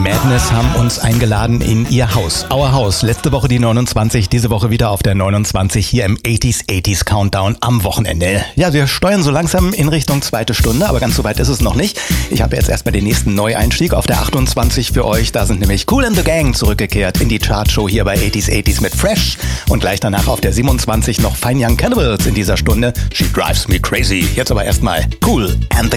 Madness haben uns eingeladen in ihr Haus. Our House. Letzte Woche die 29, diese Woche wieder auf der 29 hier im 80s Countdown am Wochenende. Ja, wir steuern so langsam in Richtung zweite Stunde, aber ganz so weit ist es noch nicht. Ich habe jetzt erstmal den nächsten Neueinstieg auf der 28 für euch. Da sind nämlich Kool and the Gang zurückgekehrt in die Chartshow hier bei 80s mit Fresh. Und gleich danach auf der 27 noch Fine Young Cannibals in dieser Stunde. She Drives Me Crazy. Jetzt aber erstmal Kool and the